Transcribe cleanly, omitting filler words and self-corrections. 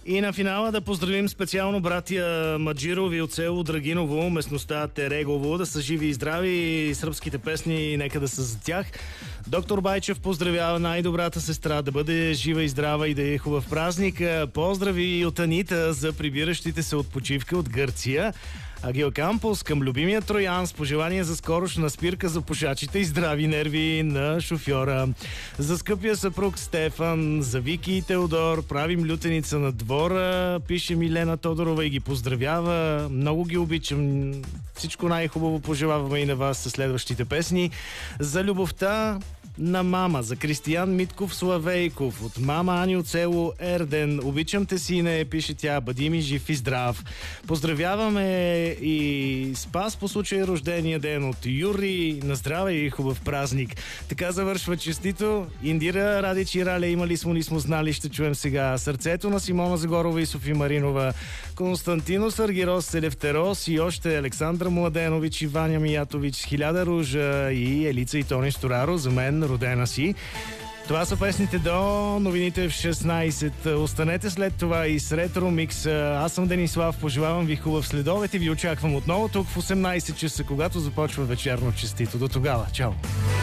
И на финала да поздравим специално братя Маджирови от село Драгиново, местността Терегово, да са живи и здрави, и сръбските песни нека да са за тях. Доктор Байчев поздравява най-добрата сестра да бъде жива и здрава и да е хубав празник. Поздрави и от Анита за прибиращите се от почивка от Гърция. Агил Кампус към любимия Троян с пожелание за скорошна спирка за пушачите и здрави нерви на шофьора. За скъпия съпруг Стефан, за Вики и Теодор, правим лютеница на двора, пише Милена Тодорова и ги поздравява. Много ги обичам. Всичко най-хубаво пожелаваме и на вас със следващите песни. За любовта на мама, за Кристиян Митков Славейков, от мама Ани от село Ерден. Обичам те, сине, пише тя, бъди ми жив и здрав. Поздравяваме и Спас по случай рождения ден от Юри. На здраве и хубав празник. Така завършва честито. Индира Радич и Рале, имали смо, ли смо знали, ще чуем сега. Сърцето на Симона Загорова и Софи Маринова, Константинос Аргирос Селефтерос и още Александър Младенович и Ваня Миятович с 1000 ружа и Елица и Тони Стораро, за мен родена си. Това са песните до новините в 16. Останете след това и с Ретро Микс. Аз съм Денислав, пожелавам ви хубав следобед и ви очаквам отново тук в 18 часа, когато започва вечерно честито. До тогава, чао!